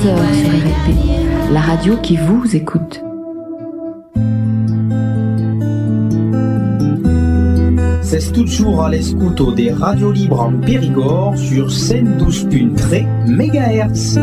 11h sur RLP, la radio qui vous écoute. C'est toujours à l'escuto des radios libres en Périgord sur 112.3 MHz.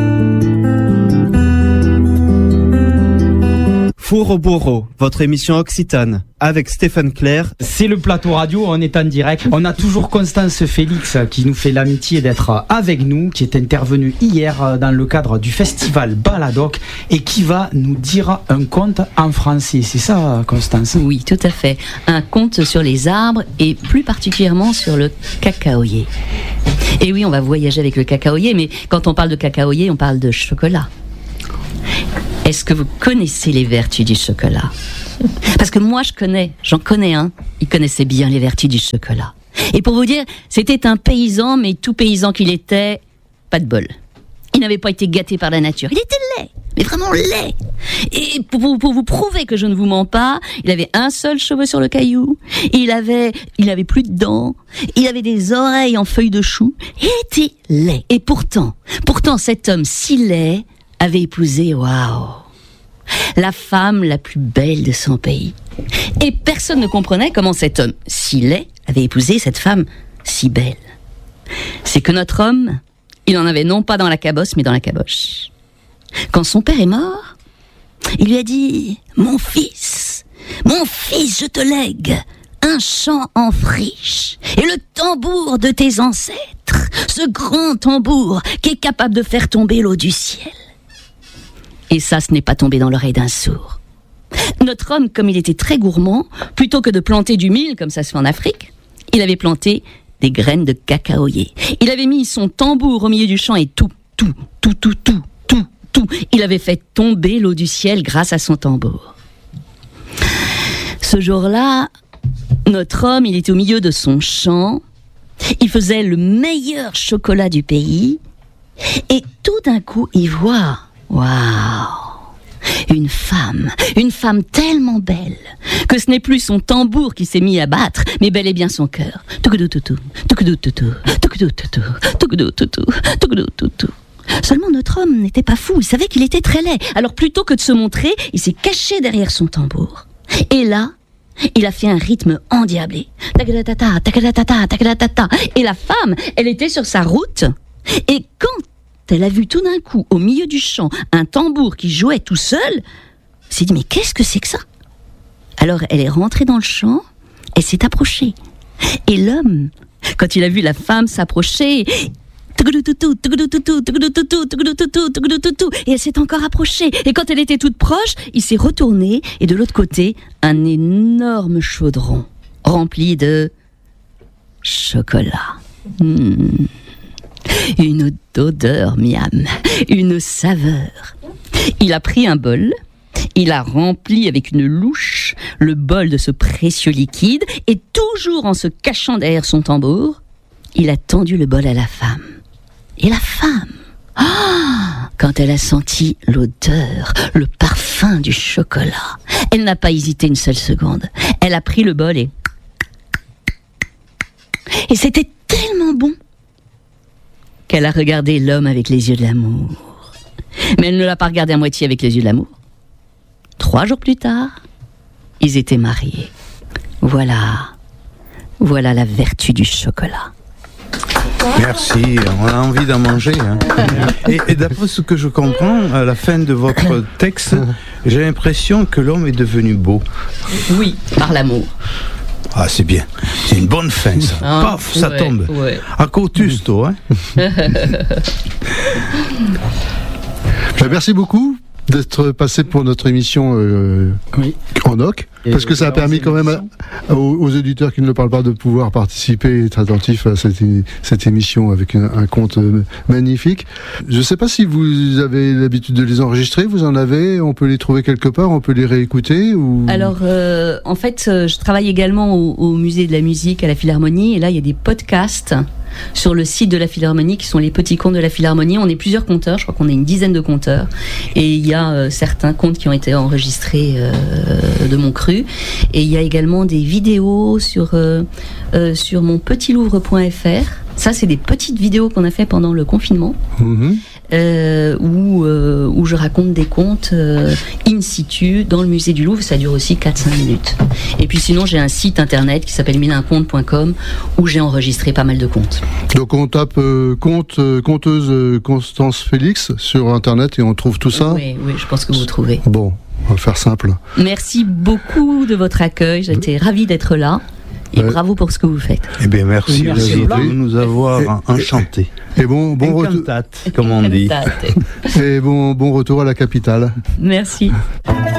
Fouroboro, votre émission occitane, avec Stéphane Clair. C'est le plateau radio, on est en direct. On a toujours Constance Félix qui nous fait l'amitié d'être avec nous, qui est intervenue hier dans le cadre du festival Baladoc et qui va nous dire un conte en français. C'est ça, Constance ? Oui, tout à fait. Un conte sur les arbres et plus particulièrement sur le cacaoyer. Et oui, on va voyager avec le cacaoyer, mais quand on parle de cacaoyer, on parle de chocolat. Est-ce que vous connaissez les vertus du chocolat ? Parce que moi, j'en connais un, il connaissait bien les vertus du chocolat. Et pour vous dire, c'était un paysan, mais tout paysan qu'il était, pas de bol. Il n'avait pas été gâté par la nature. Il était laid, mais vraiment laid. Et pour vous prouver que je ne vous mens pas, il avait un seul cheveu sur le caillou, il avait plus de dents, il avait des oreilles en feuilles de chou, il était laid. Et pourtant, cet homme si laid avait épousé, la femme la plus belle de son pays. Et personne ne comprenait comment cet homme si laid avait épousé cette femme si belle. C'est que notre homme, il en avait non pas dans la cabosse, mais dans la caboche. Quand son père est mort, il lui a dit « Mon fils, je te lègue un champ en friche et le tambour de tes ancêtres, ce grand tambour qui est capable de faire tomber l'eau du ciel. » Et ça, ce n'est pas tombé dans l'oreille d'un sourd. Notre homme, comme il était très gourmand, plutôt que de planter du mil, comme ça se fait en Afrique, il avait planté des graines de cacaoyer. Il avait mis son tambour au milieu du champ et tout. Il avait fait tomber l'eau du ciel grâce à son tambour. Ce jour-là, notre homme, il était au milieu de son champ. Il faisait le meilleur chocolat du pays. Et tout d'un coup, il voit... Une femme tellement belle que ce n'est plus son tambour qui s'est mis à battre, mais bel et bien son cœur. Seulement notre homme n'était pas fou, il savait qu'il était très laid. Alors plutôt que de se montrer, il s'est caché derrière son tambour. Et là, il a fait un rythme endiablé. Et la femme, elle était sur sa route. Et quand elle a vu tout d'un coup, au milieu du champ, un tambour qui jouait tout seul, elle s'est dit, mais qu'est-ce que c'est que ça ? Alors elle est rentrée dans le champ, elle s'est approchée. Et l'homme, quand il a vu la femme s'approcher, et elle s'est encore approchée. Et quand elle était toute proche, il s'est retourné, et de l'autre côté, un énorme chaudron rempli de chocolat. Une odeur miam, une saveur. Il a pris un bol, il a rempli avec une louche le bol de ce précieux liquide et toujours en se cachant derrière son tambour, il a tendu le bol à la femme. Et la femme, quand elle a senti l'odeur, le parfum du chocolat, elle n'a pas hésité une seule seconde. Elle a pris le bol et c'était tellement bon qu'elle a regardé l'homme avec les yeux de l'amour. Mais elle ne l'a pas regardé à moitié avec les yeux de l'amour. 3 jours plus tard, ils étaient mariés. Voilà la vertu du chocolat. Merci, on a envie d'en manger. Et d'après ce que je comprends, à la fin de votre texte, j'ai l'impression que l'homme est devenu beau. Oui, par l'amour. Ah, c'est bien. C'est une bonne fin, ça. Paf, ça tombe. Ouais. À Cotusto, hein. Merci beaucoup d'être passé pour notre émission en OC, parce que ça a permis quand même aux auditeurs qui ne le parlent pas de pouvoir participer et être attentifs à cette émission avec un conte magnifique. Je ne sais pas si vous avez l'habitude de les enregistrer, vous en avez, on peut les trouver quelque part, on peut les réécouter ou... Alors, en fait, je travaille également au musée de la musique, à la Philharmonie, et là, il y a des podcasts sur le site de la Philharmonie qui sont les petits contes de la Philharmonie. On est plusieurs conteurs, je crois qu'on est une dizaine de conteurs, et il y a certains contes qui ont été enregistrés de mon cru, et il y a également des vidéos sur monpetitlouvre.fr. Ça, c'est des petites vidéos qu'on a fait pendant le confinement. où je raconte des contes in situ dans le musée du Louvre. Ça dure aussi 4-5 minutes. Et puis sinon, j'ai un site internet qui s'appelle mineunconte.com où j'ai enregistré pas mal de contes. Donc on tape conteuse Constance Félix sur internet et on trouve tout ça. Oui, je pense que vous trouvez. Bon, on va faire simple. Merci beaucoup de votre accueil. J'étais ravie d'être là. Et bravo pour ce que vous faites. Eh bien, merci de nous avoir enchantés. Et bon retour, comme on dit. et bon retour à la capitale. Merci.